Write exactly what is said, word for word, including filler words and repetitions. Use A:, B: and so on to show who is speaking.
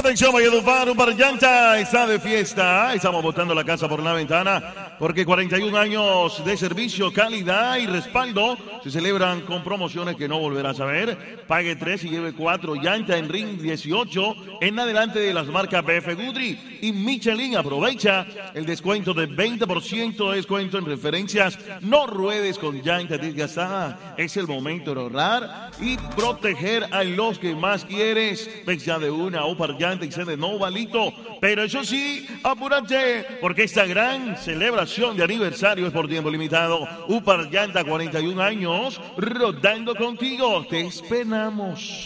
A: Atención, Valledupar, Upar Llanta está de fiesta. Estamos botando la casa por la ventana porque cuarenta y un años de servicio, calidad y respaldo se celebran con promociones que no volverás a ver. Pague tres y lleve cuatro. Llanta en ring dieciocho en adelante de las marcas B F Goodrich y Michelin. Aprovecha el descuento de veinte por ciento de descuento en referencias. No ruedes con llanta desgastada. Es el momento de ahorrar y proteger a los que más quieres. Venga de una Upar Llanta y se de Novalito, pero eso sí, apúrate, porque esta gran celebración de aniversario es por tiempo limitado. Upar Llanta, cuarenta y un años, rodando contigo. Te esperamos.